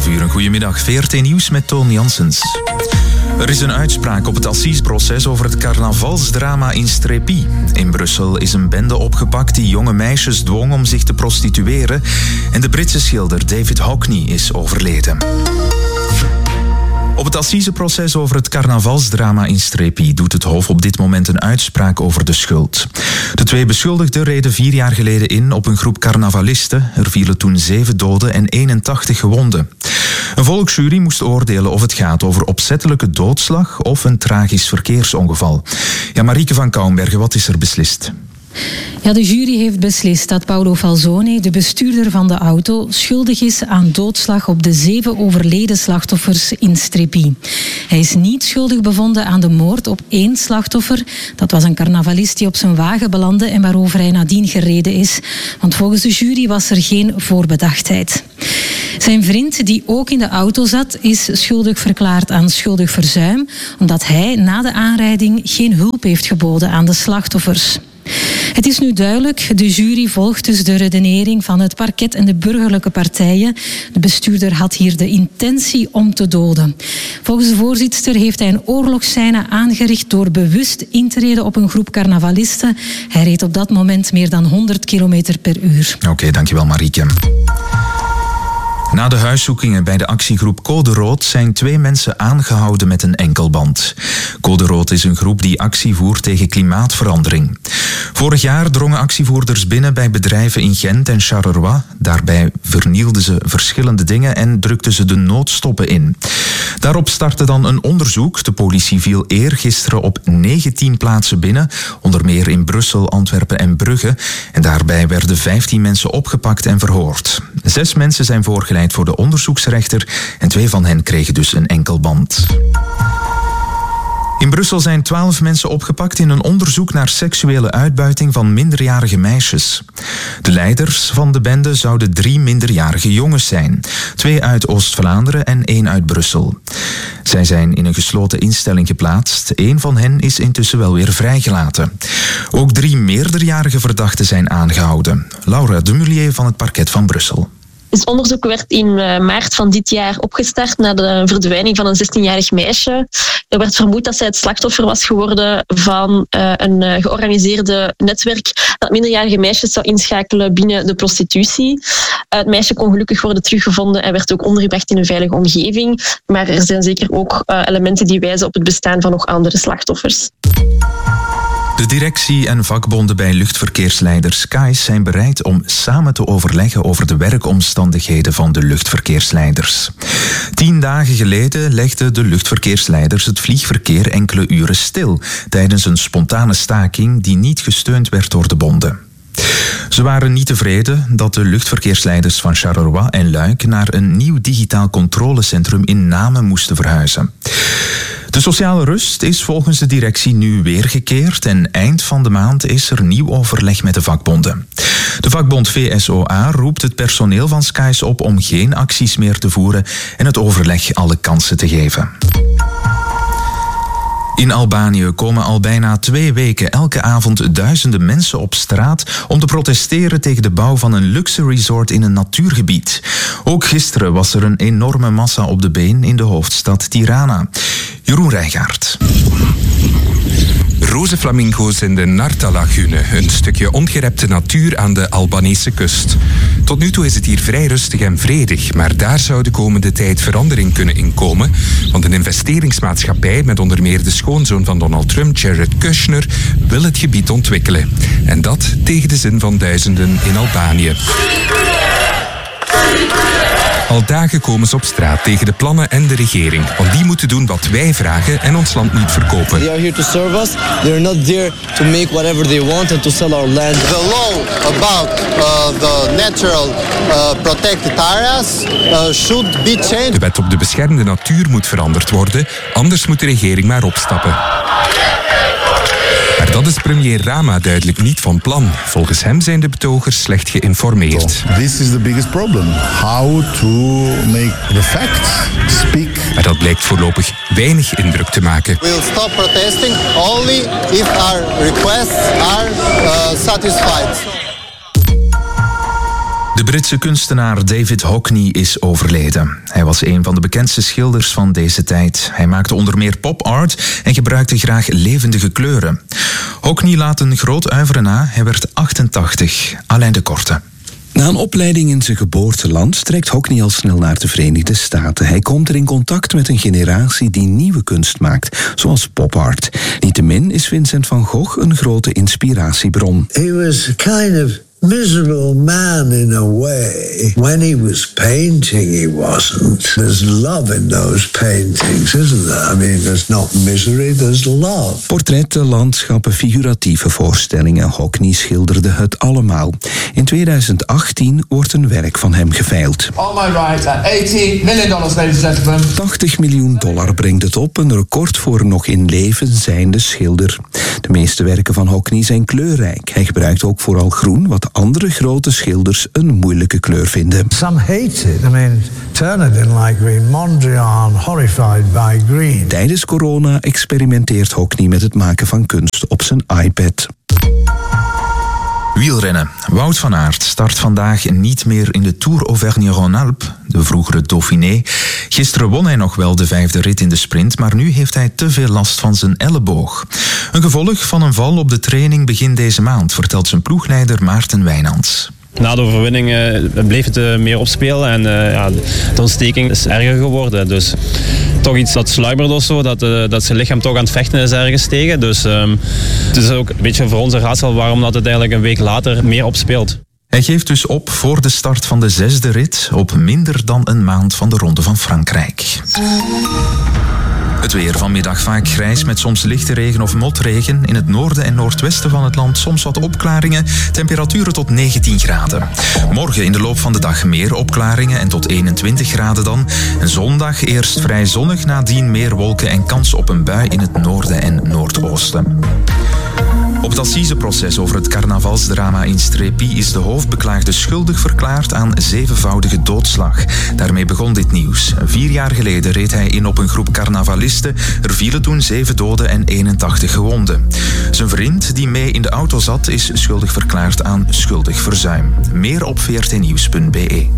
12:30. Een goedemiddag. VRT Nieuws met Toon Janssens. Er is een uitspraak op het assiseproces over het carnavalsdrama in Strépy. In Brussel is een bende opgepakt die jonge meisjes dwong om zich te prostitueren. En de Britse schilder David Hockney is overleden. Op het assiseproces over het carnavalsdrama in Strépy doet het Hof op dit moment een uitspraak over de schuld. De 2 beschuldigden reden 4 jaar geleden in op een groep carnavalisten. Er vielen toen 7 doden en 81 gewonden. Een volksjury moest oordelen of het gaat over opzettelijke doodslag of een tragisch verkeersongeval. Ja, Marieke van Kouwenbergen, wat is er beslist? Ja, de jury heeft beslist dat Paolo Falzone, de bestuurder van de auto, schuldig is aan doodslag op de 7 overleden slachtoffers in Strépy. Hij is niet schuldig bevonden aan de moord op 1 slachtoffer. Dat was een carnavalist die op zijn wagen belandde en waarover hij nadien gereden is. Want volgens de jury was er geen voorbedachtheid. Zijn vriend, die ook in de auto zat, is schuldig verklaard aan schuldig verzuim, omdat hij na de aanrijding geen hulp heeft geboden aan de slachtoffers. Het is nu duidelijk, de jury volgt dus de redenering van het parket en de burgerlijke partijen. De bestuurder had hier de intentie om te doden. Volgens de voorzitster heeft hij een oorlogsscène aangericht door bewust in te reden op een groep carnavalisten. Hij reed op dat moment meer dan 100 kilometer per uur. Oké, dankjewel Marieke. Na de huiszoekingen bij de actiegroep Code Rood zijn 2 mensen aangehouden met een enkelband. Code Rood is een groep die actie voert tegen klimaatverandering. Vorig jaar drongen actievoerders binnen bij bedrijven in Gent en Charleroi. Daarbij vernielden ze verschillende dingen en drukten ze de noodstoppen in. Daarop startte dan een onderzoek. De politie viel eergisteren op 19 plaatsen binnen, onder meer in Brussel, Antwerpen en Brugge. En daarbij werden 15 mensen opgepakt en verhoord. 6 mensen zijn voorgeleid voor de onderzoeksrechter en 2 van hen kregen dus een enkelband. In Brussel zijn 12 mensen opgepakt in een onderzoek naar seksuele uitbuiting van minderjarige meisjes. De leiders van de bende zouden 3 minderjarige jongens zijn. 2 uit Oost-Vlaanderen en 1 uit Brussel. Zij zijn in een gesloten instelling geplaatst. 1 van hen is intussen wel weer vrijgelaten. Ook 3 meerderjarige verdachten zijn aangehouden. Laura de Mullier van het parket van Brussel. Het onderzoek werd in maart van dit jaar opgestart na de verdwijning van een 16-jarig meisje. Er werd vermoed dat zij het slachtoffer was geworden van een georganiseerde netwerk dat minderjarige meisjes zou inschakelen binnen de prostitutie. Het meisje kon gelukkig worden teruggevonden en werd ook ondergebracht in een veilige omgeving. Maar er zijn zeker ook elementen die wijzen op het bestaan van nog andere slachtoffers. De directie en vakbonden bij luchtverkeersleiders SKAIS zijn bereid om samen te overleggen over de werkomstandigheden van de luchtverkeersleiders. 10 dagen geleden legden de luchtverkeersleiders het vliegverkeer enkele uren stil tijdens een spontane staking die niet gesteund werd door de bonden. Ze waren niet tevreden dat de luchtverkeersleiders van Charleroi en Luik naar een nieuw digitaal controlecentrum in Namen moesten verhuizen. De sociale rust is volgens de directie nu weergekeerd en eind van de maand is er nieuw overleg met de vakbonden. De vakbond VSOA roept het personeel van SKAIS op om geen acties meer te voeren en het overleg alle kansen te geven. In Albanië komen al bijna 2 weken elke avond duizenden mensen op straat om te protesteren tegen de bouw van een luxe resort in een natuurgebied. Ook gisteren was er een enorme massa op de been in de hoofdstad Tirana. Jeroen Rijgaard. Roze flamingo's in de Narta-lagune, een stukje ongerepte natuur aan de Albanese kust. Tot nu toe is het hier vrij rustig en vredig, maar daar zou de komende tijd verandering kunnen inkomen, want een investeringsmaatschappij met onder meer de schoonzoon van Donald Trump, Jared Kushner, wil het gebied ontwikkelen. En dat tegen de zin van duizenden in Albanië. Al dagen komen ze op straat tegen de plannen en de regering. Want die moeten doen wat wij vragen en ons land niet verkopen. They are here to serve us. They are not there to make whatever they want and to sell our land. The law about the natural protected areas should be changed. De wet op de beschermde natuur moet veranderd worden, anders moet de regering maar opstappen. Maar dat is premier Rama duidelijk niet van plan. Volgens hem zijn de betogers slecht geïnformeerd. So, this is the biggest problem. How to make the facts speak. Maar dat blijkt voorlopig weinig indruk te maken. We'll stop protesting only if our requests are satisfied. De Britse kunstenaar David Hockney is overleden. Hij was een van de bekendste schilders van deze tijd. Hij maakte onder meer pop-art en gebruikte graag levendige kleuren. Hockney laat een groot uiveren na. Hij werd 88. Alain de Korte. Na een opleiding in zijn geboorteland trekt Hockney al snel naar de Verenigde Staten. Hij komt er in contact met een generatie die nieuwe kunst maakt, zoals pop-art. Niettemin is Vincent van Gogh een grote inspiratiebron. He was kind of miserable man in a way. When he was painting, he wasn't. There's love in those paintings, isn't there? I mean, there's not misery, there's love. Portretten, landschappen, figuratieve voorstellingen. Hockney schilderde het allemaal. In 2018 wordt een werk van hem geveild. On my right, $80 million, ladies and gentlemen. $80 miljoen brengt het op, een record voor een nog in leven zijnde schilder. De meeste werken van Hockney zijn kleurrijk. Hij gebruikt ook vooral groen, wat andere grote schilders een moeilijke kleur vinden. Some hate it. I mean, Turner didn't like green. Mondrian, horrified by green. Tijdens corona experimenteert Hockney met het maken van kunst op zijn iPad. Wielrennen. Wout van Aert start vandaag niet meer in de Tour Auvergne-Rhône-Alpes, de vroegere Dauphiné. Gisteren won hij nog wel de 5e rit in de sprint, maar nu heeft hij te veel last van zijn elleboog. Een gevolg van een val op de training begin deze maand, vertelt zijn ploegleider Maarten Wijnands. Na de overwinning bleef het meer opspelen en de ontsteking is erger geworden. Dus toch iets dat sluimerde of zo, dat zijn lichaam toch aan het vechten is ergens tegen. Dus het is ook een beetje voor ons een raadsel waarom dat het eigenlijk een week later meer opspeelt. Hij geeft dus op voor de start van de 6e rit op minder dan een maand van de Ronde van Frankrijk. Het weer vanmiddag vaak grijs met soms lichte regen of motregen. In het noorden en noordwesten van het land soms wat opklaringen. Temperaturen tot 19 graden. Morgen in de loop van de dag meer opklaringen en tot 21 graden dan. En zondag eerst vrij zonnig, nadien meer wolken en kans op een bui in het noorden en noordoosten. Op het assiseproces over het carnavalsdrama in Strépy is de hoofdbeklaagde schuldig verklaard aan 7-voudige doodslag. Daarmee begon dit nieuws. 4 jaar geleden reed hij in op een groep carnavalisten. Er vielen toen 7 doden en 81 gewonden. Zijn vriend, die mee in de auto zat, is schuldig verklaard aan schuldig verzuim. Meer op vrtnieuws.be.